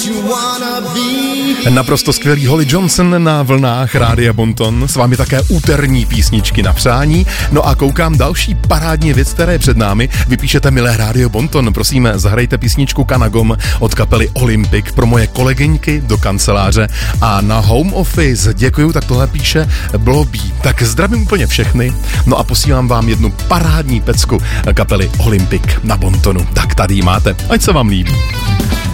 Naprosto skvělý Holly Johnson na vlnách Rádia Bonton. S vámi také úterní písničky na přání. No a koukám další parádní věc, které je před námi. Vypíšete milé Rádio Bonton. Prosím, zahrajte písničku Kanagom od kapely Olympic pro moje kolegyňky do kanceláře. A na home office děkuju, tak tohle píše Blobí. Tak zdravím úplně všechny. No a posílám vám jednu parádní pecku kapely Olympic na Bontonu. Tak tady ji máte. Ať se vám líbí.